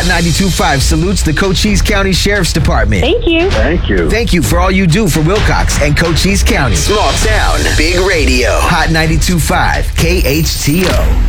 Hot 92.5 salutes the Cochise County Sheriff's Department. Thank you. Thank you. Thank you for all you do for Wilcox and Cochise County. Small town, big radio. Hot 92.5 KHTO.